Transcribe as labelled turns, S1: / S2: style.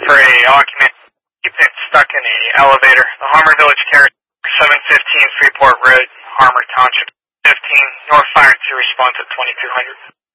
S1: for a occupant keeping stuck in a elevator. The Harmer Village Carrier, 715 Freeport Road, Harmer Township, 15, North Fire 2 response at 2200.